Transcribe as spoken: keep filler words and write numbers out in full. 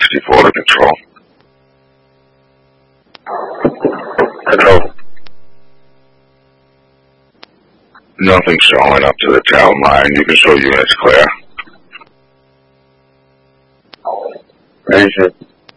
sixty-four to control. Hello. Nothing showing up to the town line. You can show units clear. Ranger.